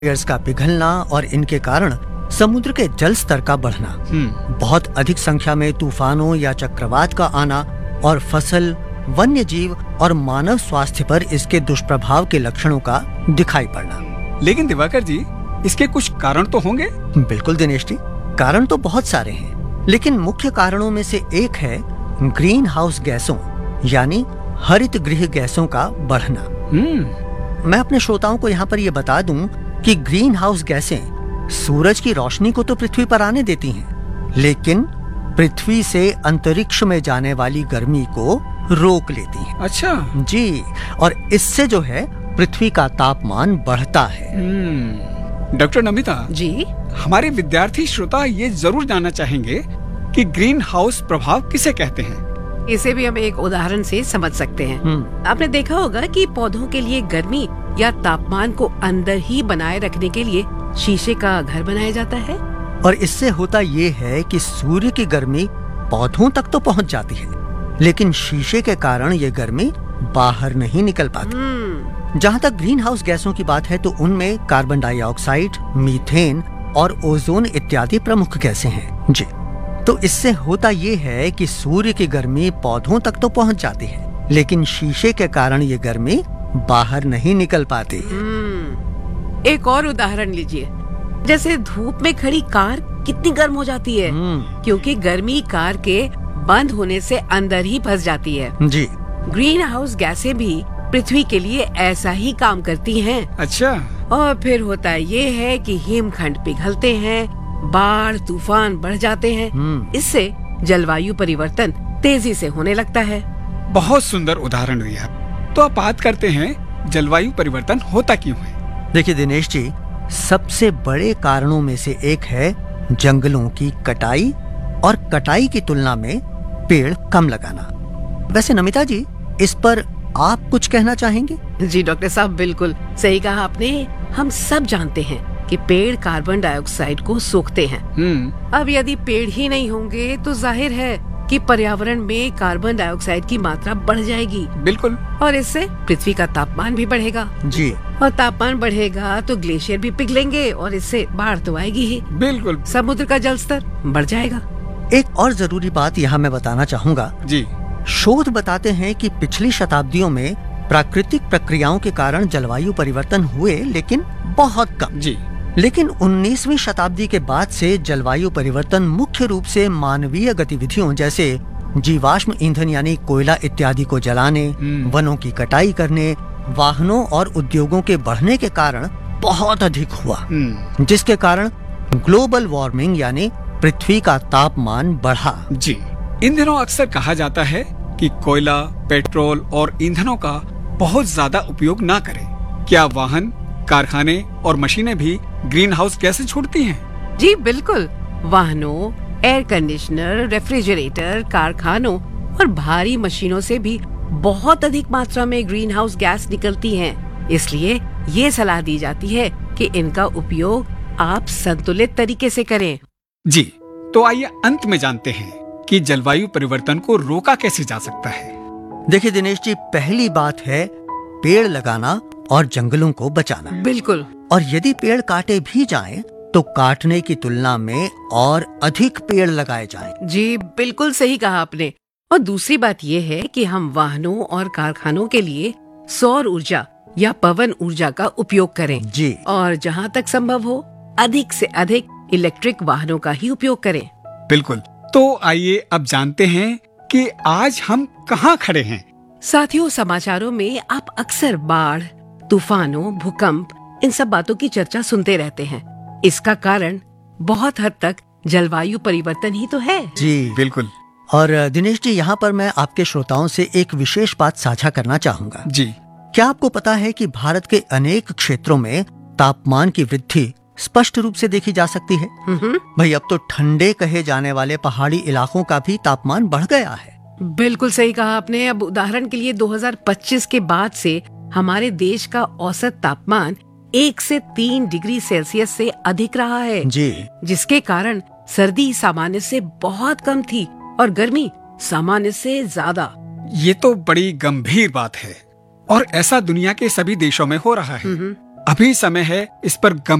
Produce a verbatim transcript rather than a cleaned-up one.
Glaciers का पिघलना और इनके कारण समुद्र के जल स्तर का बढ़ना, बहुत अधिक संख्या में तूफानों या चक्रवात का आना और फसल, वन्य जीव और मानव स्वास्थ्य पर इसके दुष्प्रभाव के लक्षणों का दिखाई पड़ना। लेकिन दिवाकर जी, इसके कुछ कारण तो होंगे? बिल्कुल दिनेश जी, कारण तो बहुत सारे हैं, लेकिन मुख्य कारणों में से एक है ग्रीन हाउस गैसों यानी हरित गृह गैसों का बढ़ना। मैं अपने श्रोताओं को यहाँ पर यह बता दूं कि ग्रीन हाउस गैसें सूरज की रोशनी को तो पृथ्वी पर आने देती हैं, लेकिन पृथ्वी से अंतरिक्ष में जाने वाली गर्मी को रोक लेती हैं। अच्छा जी, और इससे जो है पृथ्वी का तापमान बढ़ता है। डॉक्टर नमिता जी, हमारे विद्यार्थी श्रोता ये जरूर जानना चाहेंगे कि ग्रीन हाउस प्रभाव किसे कहते हैं। इसे भी हम एक उदाहरण से समझ सकते हैं। आपने देखा होगा कि पौधों के लिए गर्मी या तापमान को अंदर ही बनाए रखने के लिए शीशे का घर बनाया जाता है, और इससे होता ये है कि सूर्य की गर्मी पौधों तक तो पहुंच जाती है, लेकिन शीशे के कारण ये गर्मी बाहर नहीं निकल पाती। जहाँ तक ग्रीन हाउस गैसों की बात है तो उनमें कार्बन डाइऑक्साइड, मीथेन और ओजोन इत्यादि प्रमुख गैसें हैं। जी, तो इससे होता ये है कि सूर्य की गर्मी पौधों तक तो पहुंच जाती है, लेकिन शीशे के कारण ये गर्मी बाहर नहीं निकल पाती। एक और उदाहरण लीजिए, जैसे धूप में खड़ी कार कितनी गर्म हो जाती है, क्योंकि गर्मी कार के बंद होने से अंदर ही फंस जाती है। जी, ग्रीन हाउस गैसें भी पृथ्वी के लिए ऐसा ही काम करती हैं। अच्छा, और फिर होता ये है कि हिमखंड पिघलते हैं, बाढ़ तूफान बढ़ जाते हैं, इससे जलवायु परिवर्तन तेजी से होने लगता है। बहुत सुंदर उदाहरण दिया। तो अब बात करते हैं जलवायु परिवर्तन होता क्यों है। देखिए दिनेश जी, सबसे बड़े कारणों में से एक है जंगलों की कटाई और कटाई की तुलना में पेड़ कम लगाना। वैसे नमिता जी, इस पर आप कुछ कहना चाहेंगे? जी डॉक्टर साहब, बिल्कुल सही कहा आपने। हम सब जानते हैं कि पेड़ कार्बन डाइऑक्साइड को सोखते हैं। अब यदि पेड़ ही नहीं होंगे तो जाहिर है कि पर्यावरण में कार्बन डाइऑक्साइड की मात्रा बढ़ जाएगी। बिल्कुल, और इससे पृथ्वी का तापमान भी बढ़ेगा। जी, और तापमान बढ़ेगा तो ग्लेशियर भी पिघलेंगे और इससे बाढ़ तो आएगी ही। बिल्कुल, समुद्र का जल स्तर बढ़ जाएगा। एक और जरूरी बात यहाँ मैं बताना चाहूँगा। जी, शोध बताते हैं कि पिछली शताब्दियों में प्राकृतिक प्रक्रियाओं के कारण जलवायु परिवर्तन हुए, लेकिन बहुत कम। जी, लेकिन उन्नीसवीं शताब्दी के बाद से जलवायु परिवर्तन मुख्य रूप से मानवीय गतिविधियों जैसे जीवाश्म ईंधन यानी कोयला इत्यादि को जलाने, वनों की कटाई करने, वाहनों और उद्योगों के बढ़ने के कारण बहुत अधिक हुआ, जिसके कारण ग्लोबल वार्मिंग यानी पृथ्वी का तापमान बढ़ा। जी, इन दिनों अक्सर कहा जाता है कि कोयला, पेट्रोल और ईंधनों का बहुत ज्यादा उपयोग ना करें। क्या वाहन, कारखाने और मशीनें भी ग्रीन हाउस गैसें छोड़ती हैं? जी बिल्कुल, वाहनों, एयर कंडीशनर, रेफ्रिजरेटर, कारखानों और भारी मशीनों से भी बहुत अधिक मात्रा में ग्रीन हाउस गैस निकलती हैं। इसलिए ये सलाह दी जाती है कि इनका उपयोग आप संतुलित तरीके से करें। जी, तो आइए अंत में जानते हैं कि जलवायु परिवर्तन को रोका कैसे जा सकता है। देखिए दिनेश जी, पहली बात है पेड़ लगाना और जंगलों को बचाना। बिल्कुल, और यदि पेड़ काटे भी जाएं, तो काटने की तुलना में और अधिक पेड़ लगाए जाएं। जी बिल्कुल सही कहा आपने। और दूसरी बात ये है कि हम वाहनों और कारखानों के लिए सौर ऊर्जा या पवन ऊर्जा का उपयोग करें। जी, और जहाँ तक संभव हो अधिक से अधिक इलेक्ट्रिक वाहनों का ही उपयोग करें। बिल्कुल, तो आइए अब जानते हैं कि आज हम कहाँ खड़े हैं। साथियों, समाचारों में आप अक्सर बाढ़, तूफानों, भूकंप, इन सब बातों की चर्चा सुनते रहते हैं। इसका कारण बहुत हद तक जलवायु परिवर्तन ही तो है। जी बिल्कुल। और दिनेश जी, यहाँ पर मैं आपके श्रोताओं से एक विशेष बात साझा करना चाहूँगा। जी, क्या आपको पता है कि भारत के अनेक क्षेत्रों में तापमान की वृद्धि स्पष्ट रूप से देखी जा सकती है? भाई, अब तो ठंडे कहे जाने वाले पहाड़ी इलाकों का भी तापमान बढ़ गया है। बिल्कुल सही कहा आपने। अब उदाहरण के लिए दो हज़ार पच्चीस के बाद से हमारे देश का औसत तापमान एक से तीन डिग्री सेल्सियस से अधिक रहा है। जी, जिसके कारण सर्दी सामान्य से बहुत कम थी और गर्मी सामान्य से ज्यादा। ये तो बड़ी गंभीर बात है और ऐसा दुनिया के सभी देशों में हो रहा है। अभी समय है इस पर गंभीर